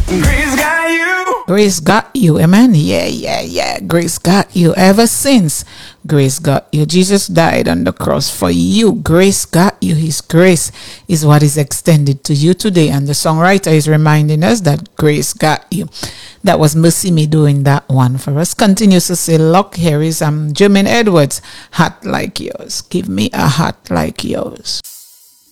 Grace got you. Grace got you. Amen. Yeah. Grace got you. Ever since grace got you. Jesus died on the cross for you. Grace got you. His grace is what is extended to you today. And the songwriter is reminding us that grace got you. That was Mercy Me doing that one for us. Continues to say, look, here is Jermaine Edwards, heart like yours. Give me a heart like yours.